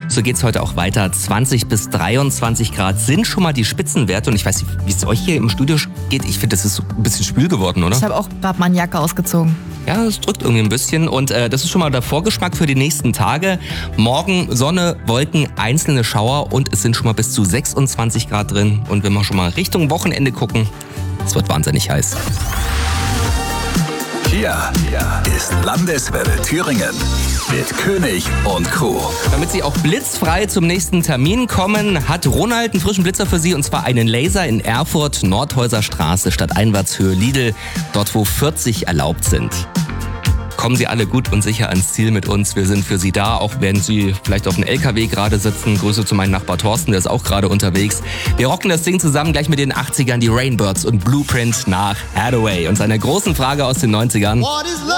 So geht's heute auch weiter. 20 bis 23 Grad sind schon mal die Spitzenwerte. Und ich weiß nicht, wie es euch hier im Studio geht. Ich finde, das ist so ein bisschen schwül geworden, oder? Ich habe auch gerade meine Jacke ausgezogen. Ja, es drückt irgendwie ein bisschen. Und das ist schon mal der Vorgeschmack für die nächsten Tage. Morgen Sonne, Wolken, einzelne Schauer und es sind schon mal bis zu 26 Grad drin. Und wenn wir schon mal Richtung Wochenende gucken, es wird wahnsinnig heiß. Hier ist Landeswelle Thüringen mit König und Crew. Damit Sie auch blitzfrei zum nächsten Termin kommen, hat Ronald einen frischen Blitzer für Sie und zwar einen Laser in Erfurt, Nordhäuser Straße, Stadteinwärtshöhe Lidl, dort wo 40 erlaubt sind. Kommen Sie alle gut und sicher ans Ziel mit uns. Wir sind für Sie da, auch wenn Sie vielleicht auf dem LKW gerade sitzen. Grüße zu meinem Nachbar Thorsten, der ist auch gerade unterwegs. Wir rocken das Ding zusammen gleich mit den 80ern, die Rainbirds und Blueprint nach Hathaway. Und seiner großen Frage aus den 90ern.